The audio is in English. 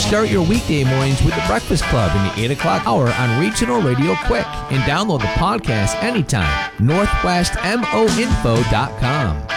Start your weekday mornings with the Breakfast Club in the 8 o'clock hour on Regional Radio Quick. And download the podcast anytime. NorthwestMOInfo.com.